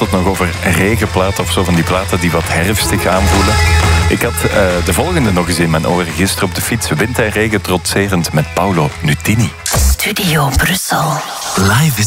het nog over regenplaten of zo, van die platen die wat herfstig aanvoelen. Ik had de volgende nog eens in mijn oren gisteren op de fiets. Wind en regen trotserend met Paolo Nutini. Studio Brussel. Live